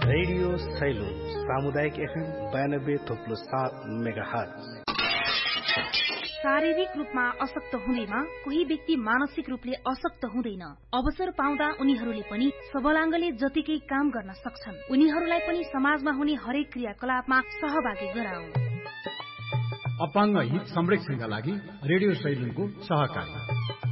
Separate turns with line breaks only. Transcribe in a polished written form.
Radio salon सामुदायिक FM 92.7 megahertz.
शारीरिक रूपमा अशक्त हुँदैमा कोही व्यक्ति मानसिक रूपले अशक्त हुँदैन। अवसर पाउँदा उनीहरूले पनि सबलाङ्गले जतिकै काम गर्न सक्छन्। उनीहरूलाई पनि समाजमा हुने हरेक क्रियाकलापमा सहभागी गराउँ।
अपाङ्ग हित संरक्षणका लागि रेडियो सैलुनको सहकारी।